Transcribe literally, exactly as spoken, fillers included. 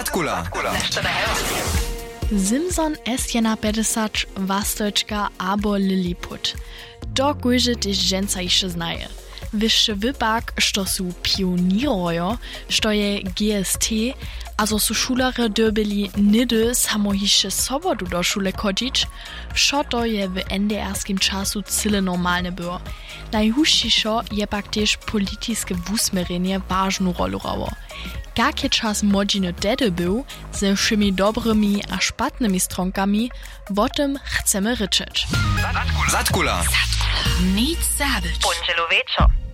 Zatkula. Simson S jedna pedeset Wastojčka abo Lilliput. To kujże też ženca jeszcze znaje. Wyższy wypak, što su pionirojo, što je G S T, a zo su šulare dobili nedy samo hiše sobotu do šule chodzić, što to je w en de erskim czasu cyle normalne było. Najhušćišo je pak też politiskie wusmerenie ważną rolę rało. Jakie czas modziny dedy był, ze wszymi dobrymi a szpatnymi stronkami, o tym chcemy ryczeć. Zatkula. Nic zabyć. Ponczelo wieczo.